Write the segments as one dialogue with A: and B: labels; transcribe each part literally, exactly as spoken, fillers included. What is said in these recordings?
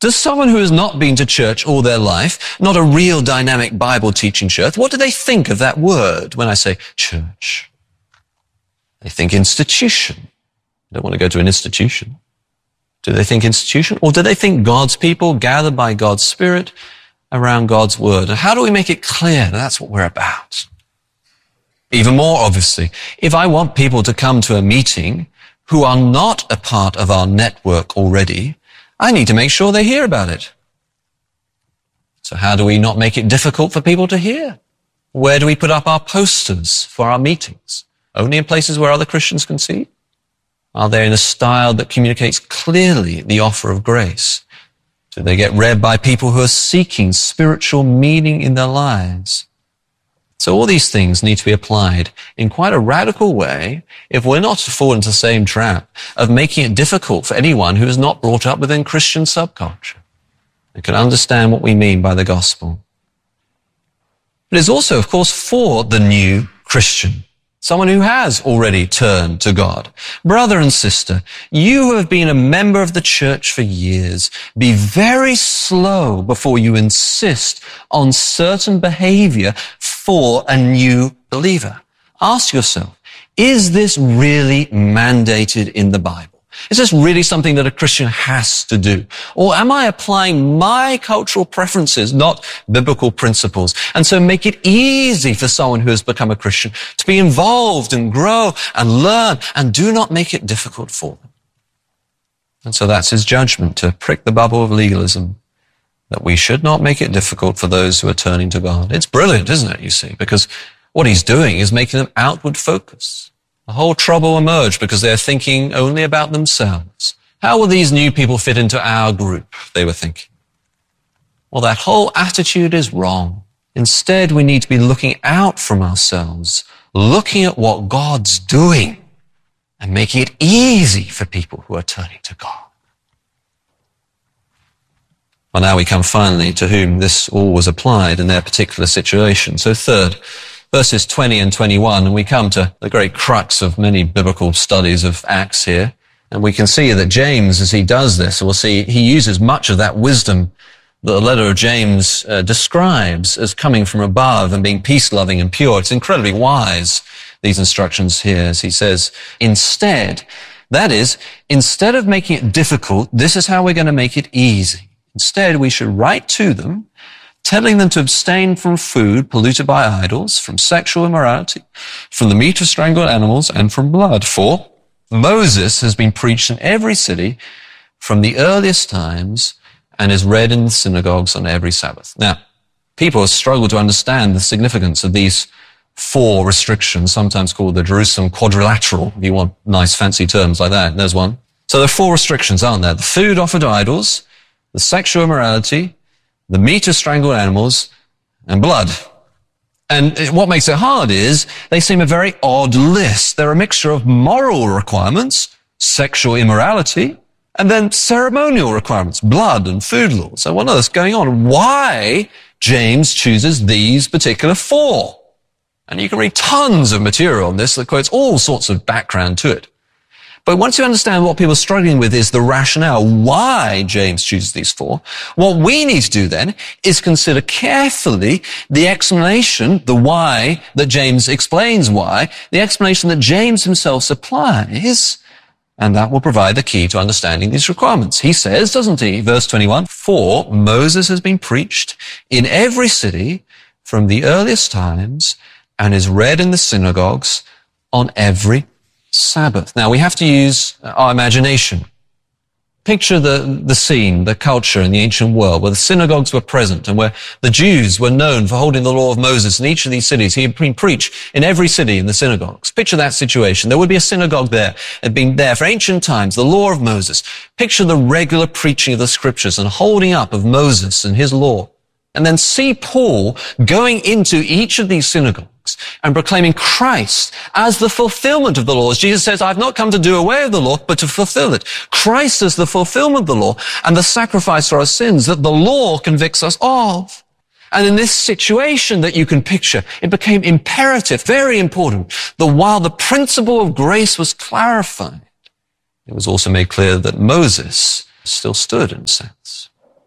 A: Does someone who has not been to church all their life, not a real dynamic Bible teaching church, what do they think of that word when I say church? They think institution. They don't want to go to an institution. Do they think institution? Or do they think God's people gathered by God's Spirit around God's Word? And how do we make it clear that that's what we're about? Even more obviously, if I want people to come to a meeting who are not a part of our network already, I need to make sure they hear about it. So how do we not make it difficult for people to hear? Where do we put up our posters for our meetings? Only in places where other Christians can see? Are they in a style that communicates clearly the offer of grace? Do they get read by people who are seeking spiritual meaning in their lives? So all these things need to be applied in quite a radical way if we're not to fall into the same trap of making it difficult for anyone who is not brought up within Christian subculture and can understand what we mean by the gospel. It is also, of course, for the new Christian, someone who has already turned to God. Brother and sister, you who have been a member of the church for years, be very slow before you insist on certain behavior for a new believer. Ask yourself, is this really mandated in the Bible? Is this really something that a Christian has to do? Or am I applying my cultural preferences, not biblical principles, and so make it easy for someone who has become a Christian to be involved and grow and learn, and do not make it difficult for them? And so that's his judgment, to prick the bubble of legalism, that we should not make it difficult for those who are turning to God. It's brilliant, isn't it, you see, because what he's doing is making them outward focused. The whole trouble emerged because they're thinking only about themselves. How will these new people fit into our group? They were thinking. Well, that whole attitude is wrong. Instead, we need to be looking out from ourselves, looking at what God's doing, and making it easy for people who are turning to God. Well, now we come finally to whom this all was applied in their particular situation. So third, verses twenty and twenty-one, and we come to the great crux of many biblical studies of Acts here. And we can see that James, as he does this, we'll see he uses much of that wisdom that the letter of James uh, describes as coming from above and being peace-loving and pure. It's incredibly wise, these instructions here, as he says, instead, that is, instead of making it difficult, this is how we're going to make it easy. Instead, we should write to them, telling them to abstain from food polluted by idols, from sexual immorality, from the meat of strangled animals, and from blood. For Moses has been preached in every city from the earliest times and is read in the synagogues on every Sabbath. Now, people have struggled to understand the significance of these four restrictions, sometimes called the Jerusalem quadrilateral, if you want nice fancy terms like that. There's one. So there are four restrictions, aren't there? The food offered to idols, the sexual immorality, the meat of strangled animals, and blood. And what makes it hard is they seem a very odd list. They're a mixture of moral requirements, sexual immorality, and then ceremonial requirements, blood and food laws. So what is going on? Why James chooses these particular four? And you can read tons of material on this that quotes all sorts of background to it. But once you understand what people are struggling with is the rationale, why James chooses these four, what we need to do then is consider carefully the explanation, the why that James explains why, the explanation that James himself supplies, and that will provide the key to understanding these requirements. He says, doesn't he, verse twenty-one, for Moses has been preached in every city from the earliest times and is read in the synagogues on every Sabbath. Now, we have to use our imagination. Picture the, the scene, the culture in the ancient world where the synagogues were present and where the Jews were known for holding the law of Moses in each of these cities. He had been preached in every city in the synagogues. Picture that situation. There would be a synagogue there. It had been there for ancient times, the law of Moses. Picture the regular preaching of the scriptures and holding up of Moses and his law. And then see Paul going into each of these synagogues and proclaiming Christ as the fulfillment of the law. As Jesus says, I've not come to do away with the law, but to fulfill it. Christ is the fulfillment of the law and the sacrifice for our sins that the law convicts us of. And in this situation that you can picture, it became imperative, very important, that while the principle of grace was clarified, it was also made clear that Moses still stood in a sense.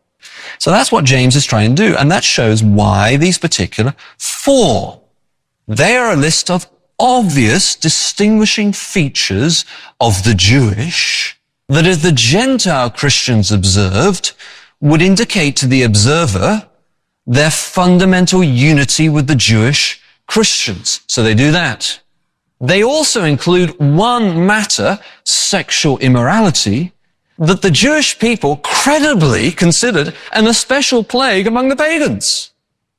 A: So that's what James is trying to do, and that shows why these particular four. They are a list of obvious distinguishing features of the Jewish that, if the Gentile Christians observed, would indicate to the observer their fundamental unity with the Jewish Christians. So they do that. They also include one matter, sexual immorality, that the Jewish people credibly considered an especial plague among the pagans.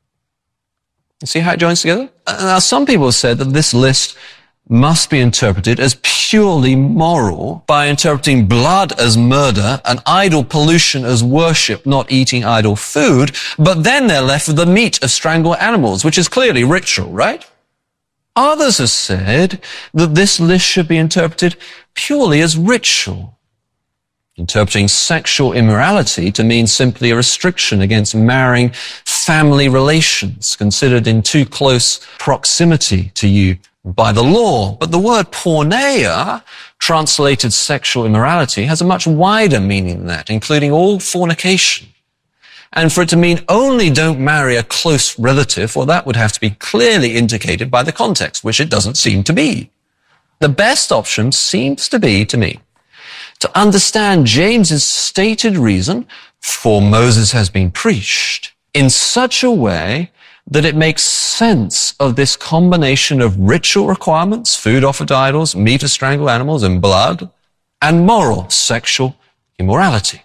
A: You see how it joins together? Now, some people have said that this list must be interpreted as purely moral by interpreting blood as murder and idol pollution as worship, not eating idol food, but then they're left with the meat of strangled animals, which is clearly ritual, right? Others have said that this list should be interpreted purely as ritual, interpreting sexual immorality to mean simply a restriction against marrying family relations considered in too close proximity to you by the law. But the word porneia, translated sexual immorality, has a much wider meaning than that, including all fornication. And for it to mean only don't marry a close relative, well, that would have to be clearly indicated by the context, which it doesn't seem to be. The best option seems to be, to me, to understand James's stated reason for Moses has been preached in such a way that it makes sense of this combination of ritual requirements, food offered to idols, meat of strangled animals, and blood, and moral sexual immorality.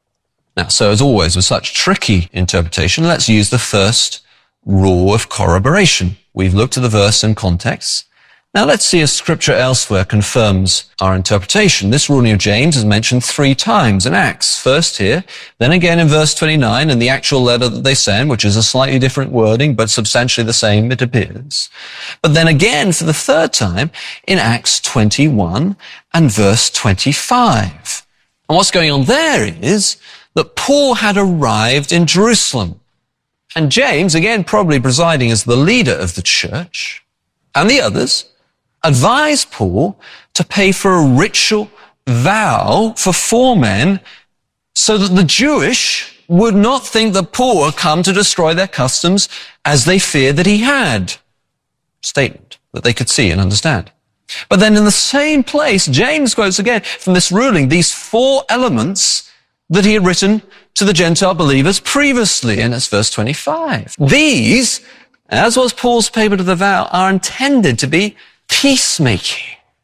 A: Now, so as always with such tricky interpretation, let's use the first rule of corroboration. We've looked at the verse in context. Now let's see if scripture elsewhere confirms our interpretation. This ruling of James is mentioned three times in Acts. First here, then again in verse twenty-nine in the actual letter that they send, which is a slightly different wording, but substantially the same, it appears. But then again for the third time in Acts twenty-one and verse twenty-five. And what's going on there is that Paul had arrived in Jerusalem. And James, again probably presiding as the leader of the church, and the others, advised Paul to pay for a ritual vow for four men so that the Jewish would not think that Paul had come to destroy their customs as they feared that he had. Statement that they could see and understand. But then in the same place, James quotes again from this ruling these four elements that he had written to the Gentile believers previously, and it's verse twenty-five. These, as was Paul's payment of the vow, are intended to be peacemaking.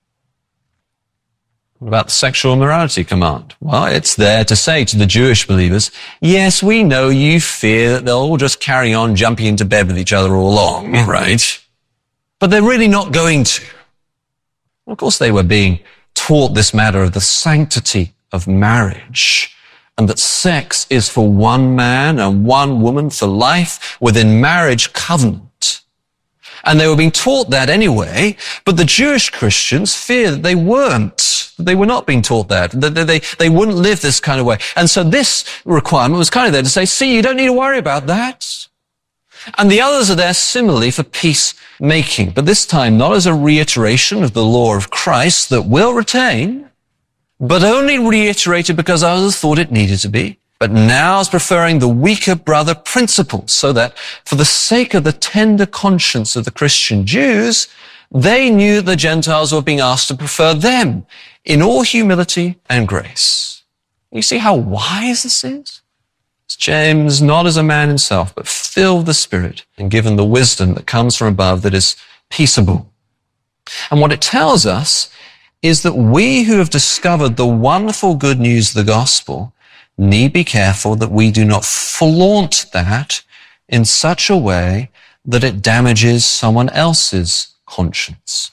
A: What about the sexual immorality command? Well, it's there to say to the Jewish believers, yes, we know you fear that they'll all just carry on jumping into bed with each other all along, right? But they're really not going to. Of course, they were being taught this matter of the sanctity of marriage, and that sex is for one man and one woman for life within marriage covenant. And they were being taught that anyway, but the Jewish Christians fear that they weren't, that they were not being taught that, that they, they wouldn't live this kind of way. And so this requirement was kind of there to say, see, you don't need to worry about that. And the others are there similarly for peacemaking, but this time not as a reiteration of the law of Christ that will retain, but only reiterated because others thought it needed to be, but now is preferring the weaker brother principles, so that for the sake of the tender conscience of the Christian Jews, they knew the Gentiles were being asked to prefer them in all humility and grace. You see how wise this is? James, not as a man himself, but filled with the Spirit and given the wisdom that comes from above that is peaceable. And what it tells us is that we who have discovered the wonderful good news of the gospel need be careful that we do not flaunt that in such a way that it damages someone else's conscience.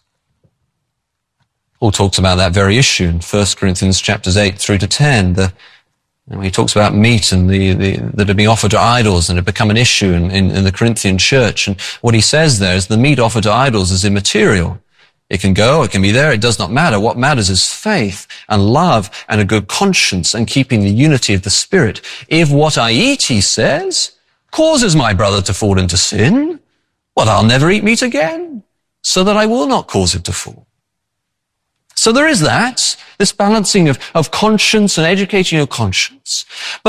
A: Paul talks about that very issue in First Corinthians chapters eight through to ten. The, he talks about meat and the, the that had been offered to idols and had become an issue in, in, in the Corinthian church. And what he says there is the meat offered to idols is immaterial. It can go, it can be there, it does not matter. What matters is faith and love and a good conscience and keeping the unity of the Spirit. If what I eat, he says, causes my brother to fall into sin, well, I'll never eat meat again, so that I will not cause him to fall. So there is that, this balancing of, of conscience and educating your conscience. But